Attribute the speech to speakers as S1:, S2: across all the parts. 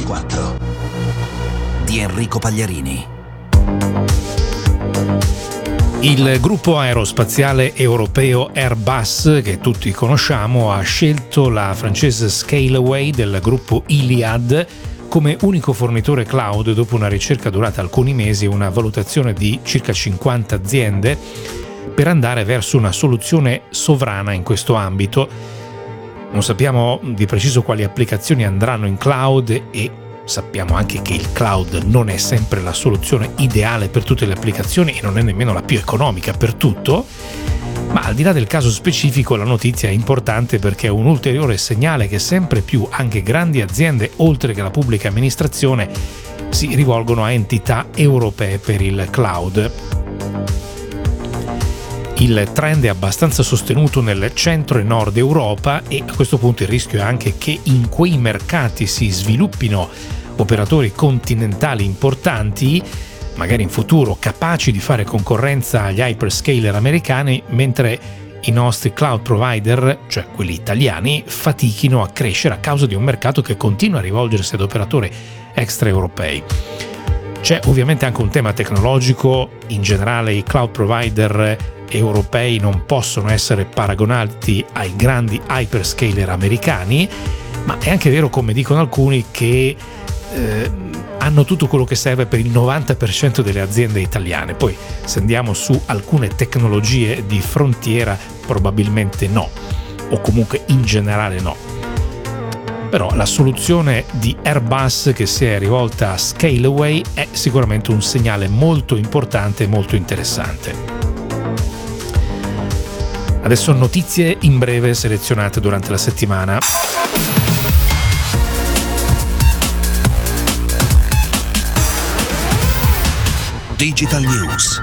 S1: 24 di Enrico Pagliarini.
S2: Il gruppo aerospaziale europeo Airbus, che tutti conosciamo, ha scelto la francese Scaleway del gruppo Iliad come unico fornitore cloud dopo una ricerca durata alcuni mesi e una valutazione di circa 50 aziende per andare verso una soluzione sovrana in questo ambito. Non sappiamo di preciso quali applicazioni andranno in cloud e sappiamo anche che il cloud non è sempre la soluzione ideale per tutte le applicazioni e non è nemmeno la più economica per tutto, ma al di là del caso specifico la notizia è importante perché è un ulteriore segnale che sempre più anche grandi aziende, oltre che la pubblica amministrazione, si rivolgono a entità europee per il cloud. Il trend è abbastanza sostenuto nel centro e nord Europa e a questo punto il rischio è anche che in quei mercati si sviluppino operatori continentali importanti, magari in futuro capaci di fare concorrenza agli hyperscaler americani, mentre i nostri cloud provider, cioè quelli italiani, fatichino a crescere a causa di un mercato che continua a rivolgersi ad operatori extraeuropei. C'è ovviamente anche un tema tecnologico. In generale i cloud provider europei non possono essere paragonati ai grandi hyperscaler americani, ma è anche vero, come dicono alcuni, che hanno tutto quello che serve per il 90% delle aziende italiane. Poi se andiamo su alcune tecnologie di frontiera probabilmente no, o comunque in generale no. Però la soluzione di Airbus che si è rivolta a Scaleway è sicuramente un segnale molto importante e molto interessante. Adesso notizie in breve selezionate durante la settimana.
S1: Digital News.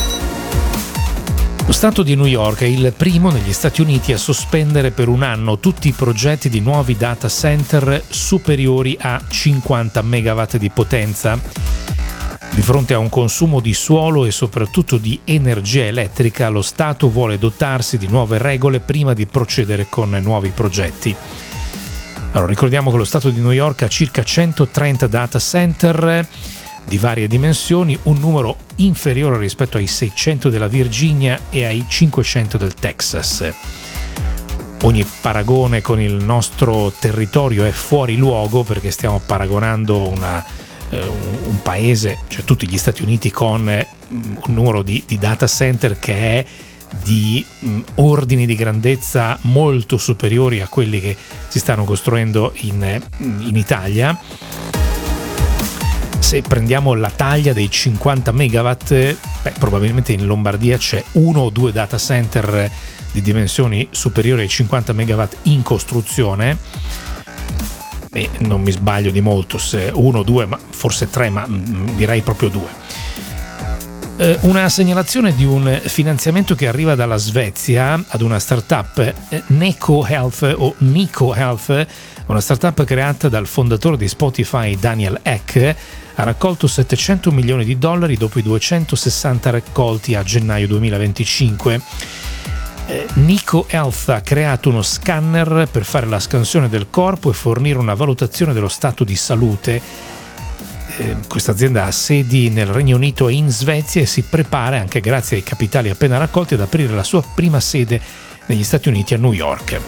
S2: Lo Stato di New York è il primo negli Stati Uniti a sospendere per un anno tutti i progetti di nuovi data center superiori a 50 megawatt di potenza. Di fronte a un consumo di suolo e soprattutto di energia elettrica, lo Stato vuole dotarsi di nuove regole prima di procedere con nuovi progetti. Allora, ricordiamo che lo Stato di New York ha circa 130 data center di varie dimensioni, un numero inferiore rispetto ai 600 della Virginia e ai 500 del Texas. Ogni paragone con il nostro territorio è fuori luogo perché stiamo paragonando un paese, cioè tutti gli Stati Uniti, con un numero di data center che è di ordini di grandezza molto superiori a quelli che si stanno costruendo in Italia. Se prendiamo la taglia dei 50 megawatt, probabilmente in Lombardia c'è uno o due data center di dimensioni superiori ai 50 megawatt in costruzione, e non mi sbaglio di molto se uno o due, ma forse tre, ma direi proprio due. Una segnalazione di un finanziamento che arriva dalla Svezia ad una startup, Neko Health o Nico Health, una startup creata dal fondatore di Spotify Daniel Ek. Ha raccolto $700 milioni dopo i 260 raccolti a gennaio 2025. Nico Health ha creato uno scanner per fare la scansione del corpo e fornire una valutazione dello stato di salute. Questa azienda ha sedi nel Regno Unito e in Svezia e si prepara, anche grazie ai capitali appena raccolti, ad aprire la sua prima sede negli Stati Uniti a New York.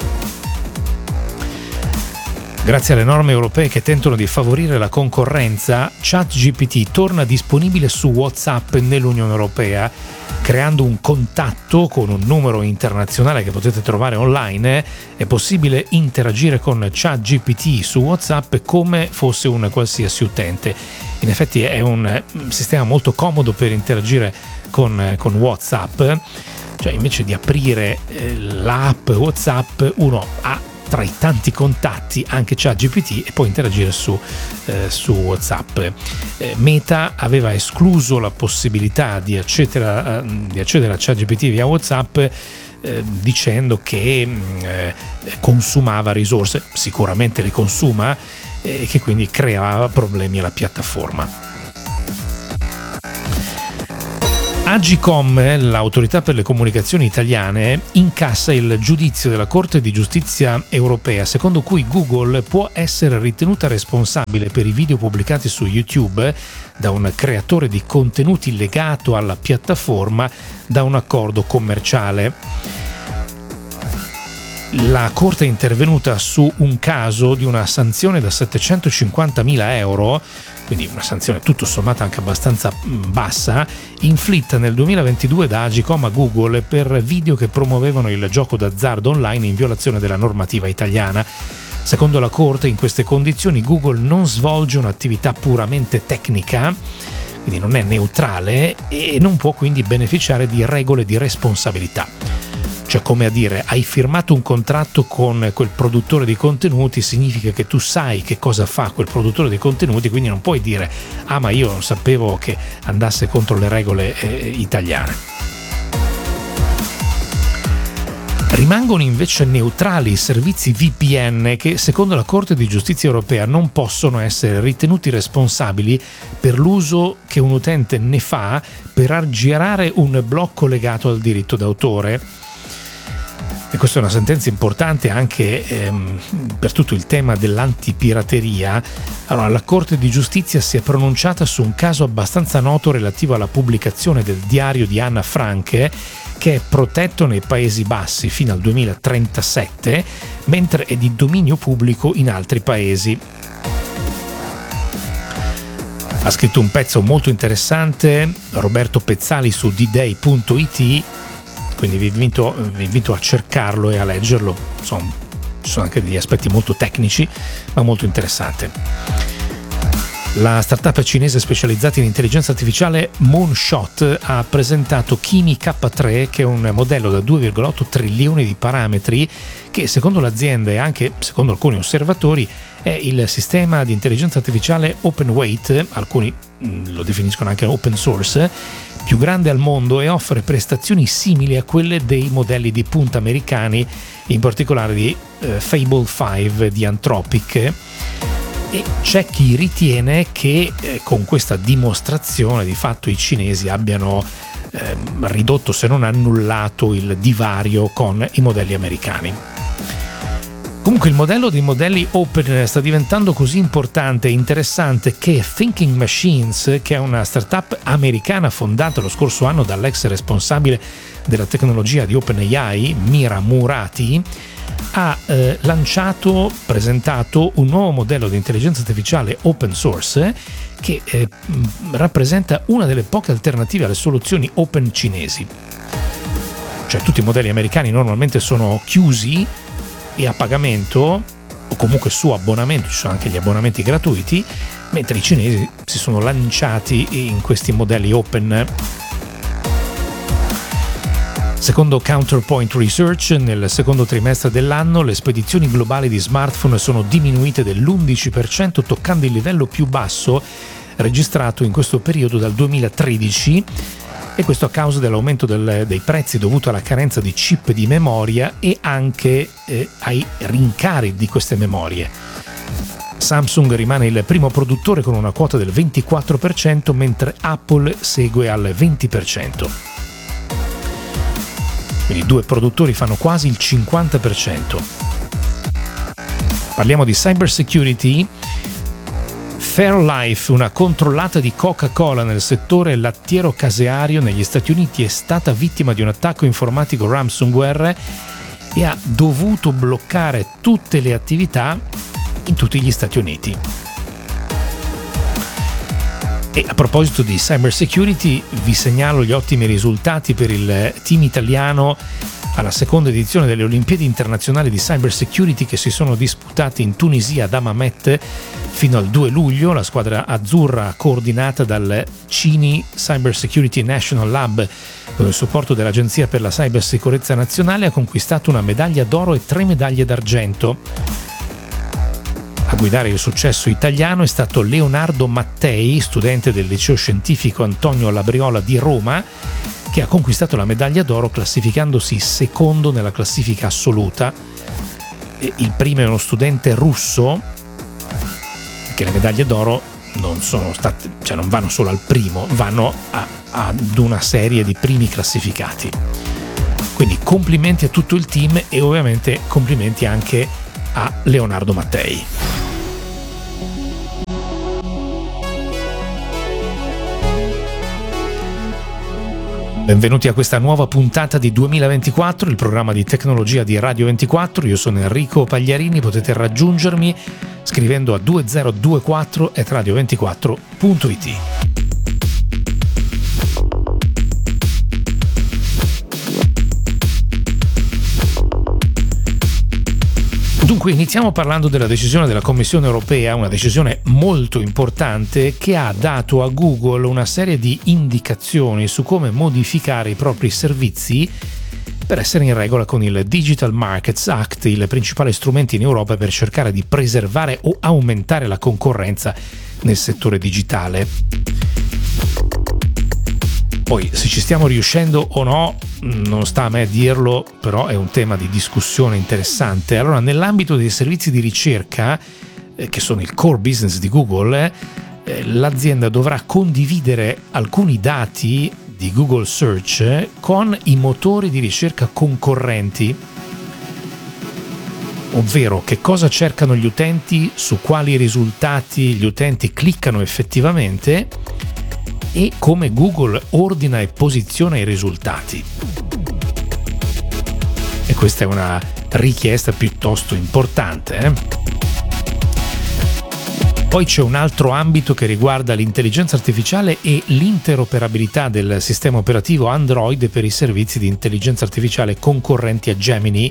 S2: Grazie alle norme europee che tentano di favorire la concorrenza, ChatGPT torna disponibile su WhatsApp nell'Unione Europea, creando un contatto con un numero internazionale che potete trovare online. È possibile interagire con ChatGPT su WhatsApp come fosse un qualsiasi utente. In effetti è un sistema molto comodo per interagire con WhatsApp, cioè invece di aprire l'app WhatsApp uno ha tra i tanti contatti anche ChatGPT e può interagire su WhatsApp. Meta aveva escluso la possibilità di accedere a ChatGPT via WhatsApp dicendo che consumava risorse, sicuramente le consuma, e che quindi creava problemi alla piattaforma. Agcom, l'autorità per le comunicazioni italiane, incassa il giudizio della Corte di Giustizia europea secondo cui Google può essere ritenuta responsabile per i video pubblicati su YouTube da un creatore di contenuti legato alla piattaforma da un accordo commerciale. La Corte è intervenuta su un caso di una sanzione da 750.000 euro, quindi una sanzione tutto sommato anche abbastanza bassa, inflitta nel 2022 da Agcom a Google per video che promuovevano il gioco d'azzardo online in violazione della normativa italiana. Secondo la Corte, in queste condizioni Google non svolge un'attività puramente tecnica, quindi non è neutrale e non può quindi beneficiare di regole di responsabilità. Cioè, come a dire, hai firmato un contratto con quel produttore di contenuti, significa che tu sai che cosa fa quel produttore di contenuti, quindi non puoi dire ma io non sapevo che andasse contro le regole italiane. Rimangono invece neutrali i servizi VPN che, secondo la Corte di Giustizia europea, non possono essere ritenuti responsabili per l'uso che un utente ne fa per aggirare un blocco legato al diritto d'autore. E questa è una sentenza importante anche per tutto il tema dell'antipirateria. Allora, la Corte di Giustizia si è pronunciata su un caso abbastanza noto relativo alla pubblicazione del diario di Anna Frank, che è protetto nei Paesi Bassi fino al 2037, mentre è di dominio pubblico in altri paesi. Ha scritto un pezzo molto interessante Roberto Pezzali su dday.it, quindi vi invito a cercarlo e a leggerlo. Insomma, ci sono anche degli aspetti molto tecnici ma molto interessanti. La startup cinese specializzata in intelligenza artificiale Moonshot ha presentato Kimi K3, che è un modello da 2,8 trilioni di parametri che, secondo l'azienda e anche secondo alcuni osservatori, è il sistema di intelligenza artificiale open weight, alcuni lo definiscono anche open source, più grande al mondo e offre prestazioni simili a quelle dei modelli di punta americani, in particolare di Fable 5 di Anthropic. E c'è chi ritiene che con questa dimostrazione di fatto i cinesi abbiano ridotto, se non annullato, il divario con i modelli americani. Comunque il modello dei modelli open sta diventando così importante e interessante che Thinking Machines, che è una startup americana fondata lo scorso anno dall'ex responsabile della tecnologia di OpenAI, Mira Murati, ha presentato un nuovo modello di intelligenza artificiale open source che rappresenta una delle poche alternative alle soluzioni open cinesi. Cioè, tutti i modelli americani normalmente sono chiusi e a pagamento, o comunque su abbonamento, ci sono anche gli abbonamenti gratuiti, mentre i cinesi si sono lanciati in questi modelli open. Secondo Counterpoint Research, nel secondo trimestre dell'anno le spedizioni globali di smartphone sono diminuite dell'11%, toccando il livello più basso registrato in questo periodo dal 2013, e questo a causa dell'aumento dei prezzi dovuto alla carenza di chip di memoria e anche ai rincari di queste memorie. Samsung rimane il primo produttore con una quota del 24%, mentre Apple segue al 20%. Quindi due produttori fanno quasi il 50%. Parliamo di cyber security. Fairlife, una controllata di Coca-Cola nel settore lattiero-caseario negli Stati Uniti, è stata vittima di un attacco informatico ransomware e ha dovuto bloccare tutte le attività in tutti gli Stati Uniti. E a proposito di cyber security, vi segnalo gli ottimi risultati per il team italiano alla seconda edizione delle Olimpiadi internazionali di cyber security che si sono disputate in Tunisia ad Hammamet fino al 2 luglio. La squadra azzurra, coordinata dal CINI Cyber Security National Lab con il supporto dell'Agenzia per la Cybersicurezza Nazionale, ha conquistato una medaglia d'oro e 3 medaglie d'argento. A guidare il successo italiano è stato Leonardo Mattei, studente del liceo scientifico Antonio Labriola di Roma, che ha conquistato la medaglia d'oro classificandosi secondo nella classifica assoluta. E il primo è uno studente russo, che le medaglie d'oro non sono state, cioè non vanno solo al primo, vanno ad una serie di primi classificati. Quindi complimenti a tutto il team e ovviamente complimenti anche a Leonardo Mattei. Benvenuti a questa nuova puntata di 2024, il programma di tecnologia di Radio 24. Io sono Enrico Pagliarini, potete raggiungermi scrivendo a 2024@radio24.it. Dunque iniziamo parlando della decisione della Commissione europea, una decisione molto importante che ha dato a Google una serie di indicazioni su come modificare i propri servizi per essere in regola con il Digital Markets Act, il principale strumento in Europa per cercare di preservare o aumentare la concorrenza nel settore digitale. Poi se ci stiamo riuscendo o no non sta a me dirlo, però è un tema di discussione interessante. Allora, nell'ambito dei servizi di ricerca, che sono il core business di Google, l'azienda dovrà condividere alcuni dati di Google Search con i motori di ricerca concorrenti, ovvero che cosa cercano gli utenti, su quali risultati gli utenti cliccano effettivamente e come Google ordina e posiziona i risultati. E questa è una richiesta piuttosto importante. Poi c'è un altro ambito che riguarda l'intelligenza artificiale e l'interoperabilità del sistema operativo Android per i servizi di intelligenza artificiale concorrenti a Gemini.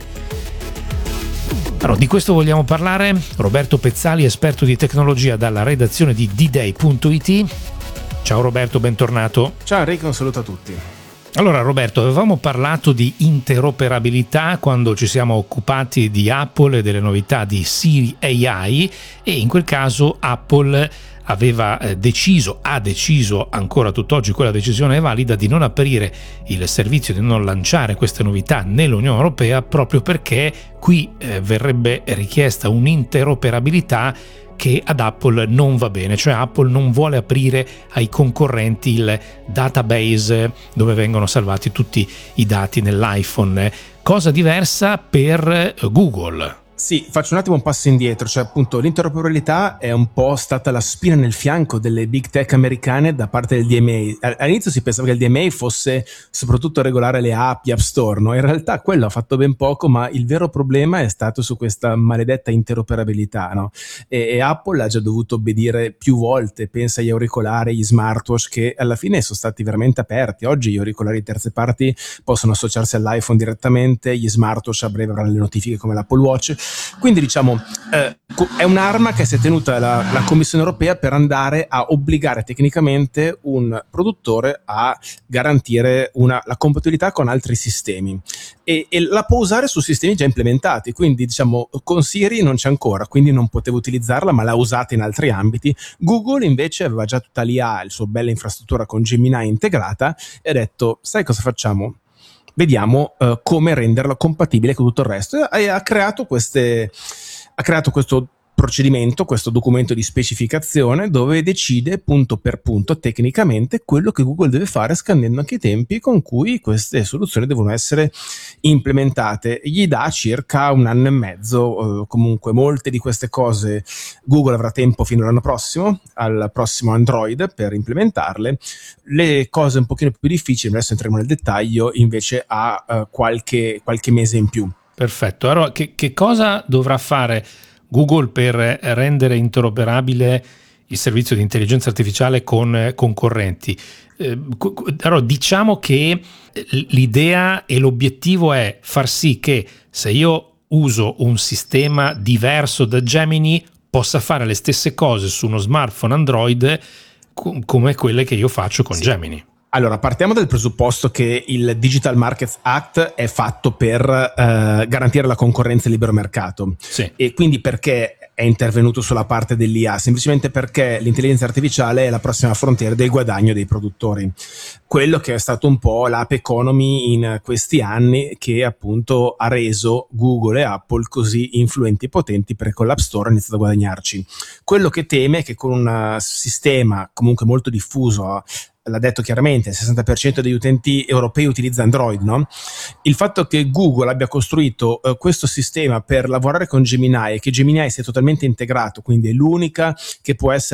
S2: Allora, di questo vogliamo parlare. Roberto Pezzali, esperto di tecnologia dalla redazione di dday.it. Ciao Roberto, bentornato.
S3: Ciao Enrico, un saluto a tutti.
S2: Allora Roberto, avevamo parlato di interoperabilità quando ci siamo occupati di Apple e delle novità di Siri AI, e in quel caso Apple ha deciso ancora tutt'oggi, quella decisione è valida, di non aprire il servizio, di non lanciare queste novità nell'Unione Europea, proprio perché qui verrebbe richiesta un'interoperabilità che ad Apple non va bene, cioè Apple non vuole aprire ai concorrenti il database dove vengono salvati tutti i dati nell'iPhone, cosa diversa per Google.
S3: Sì, faccio un attimo un passo indietro, cioè appunto l'interoperabilità è un po' stata la spina nel fianco delle big tech americane da parte del DMA. All'inizio si pensava che il DMA fosse soprattutto regolare le app, gli App Store, no? In realtà quello ha fatto ben poco, ma il vero problema è stato su questa maledetta interoperabilità, no? E Apple ha già dovuto obbedire più volte, pensa agli auricolari, agli smartwatch, che alla fine sono stati veramente aperti. Oggi gli auricolari di terze parti possono associarsi all'iPhone direttamente, gli smartwatch a breve avranno le notifiche come l'Apple Watch. Quindi diciamo è un'arma che si è tenuta la Commissione europea per andare a obbligare tecnicamente un produttore a garantire la compatibilità con altri sistemi e la può usare su sistemi già implementati. Quindi diciamo con Siri non c'è ancora, quindi non potevo utilizzarla, ma l'ha usata in altri ambiti. Google invece aveva già tutta l'IA, il suo bella infrastruttura con Gemini integrata, e ha detto: sai cosa facciamo? Vediamo come renderla compatibile con tutto il resto, e ha creato questo procedimento, questo documento di specificazione dove decide punto per punto tecnicamente quello che Google deve fare, scandendo anche i tempi con cui queste soluzioni devono essere implementate. Gli dà circa 1 anno e mezzo, comunque molte di queste cose Google avrà tempo fino all'anno prossimo, al prossimo Android, per implementarle. Le cose un pochino più difficili, adesso entriamo nel dettaglio, invece ha qualche mese in più.
S2: Perfetto, allora che cosa dovrà fare Google per rendere interoperabile il servizio di intelligenza artificiale con concorrenti? Allora, diciamo che l'idea e l'obiettivo è far sì che se io uso un sistema diverso da Gemini possa fare le stesse cose su uno smartphone Android come quelle che io faccio con Gemini.
S3: Allora, partiamo dal presupposto che il Digital Markets Act è fatto per garantire la concorrenza e il libero mercato.
S2: Sì.
S3: E quindi perché è intervenuto sulla parte dell'IA? Semplicemente perché l'intelligenza artificiale è la prossima frontiera del guadagno dei produttori. Quello che è stato un po' l'app economy in questi anni, che appunto ha reso Google e Apple così influenti e potenti, perché con l'App Store ha iniziato a guadagnarci. Quello che teme è che con un sistema comunque molto diffuso l'ha detto chiaramente, il 60% degli utenti europei utilizza Android, no? Il fatto che Google abbia costruito questo sistema per lavorare con Gemini e che Gemini sia totalmente integrato, quindi è l'unica che può essere